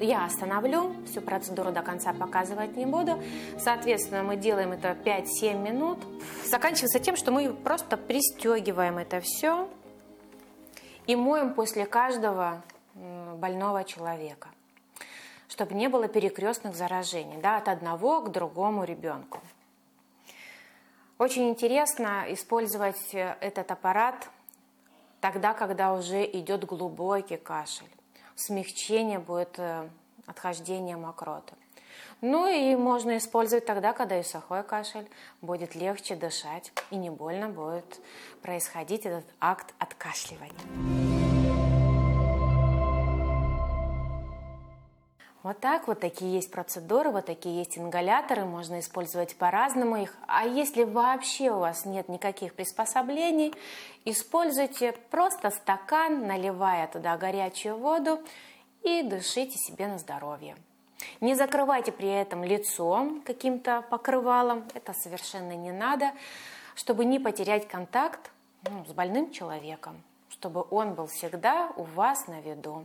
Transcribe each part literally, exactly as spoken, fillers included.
я остановлю, всю процедуру до конца показывать не буду. Соответственно, мы делаем это пять-семь минут. Заканчивается тем, что мы просто пристегиваем это все и моем после каждого больного человека, чтобы не было перекрестных заражений, да, от одного к другому ребенку. Очень интересно использовать этот аппарат тогда, когда уже идет глубокий кашель. Смягчение будет отхождение мокроты. Ну и можно использовать тогда, когда и сухой кашель, будет легче дышать и не больно будет происходить этот акт откашливания. Вот так, вот такие есть процедуры, вот такие есть ингаляторы, можно использовать по-разному их. А если вообще у вас нет никаких приспособлений, используйте просто стакан, наливая туда горячую воду и дышите себе на здоровье. Не закрывайте при этом лицо каким-то покрывалом, это совершенно не надо, чтобы не потерять контакт, ну, с больным человеком, чтобы он был всегда у вас на виду.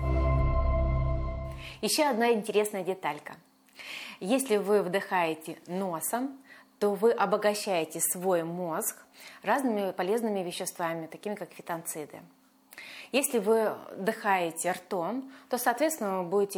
Еще одна интересная деталька. Если вы вдыхаете носом, то вы обогащаете свой мозг разными полезными веществами, такими как фитонциды. Если вы вдыхаете ртом, то, соответственно, вы будете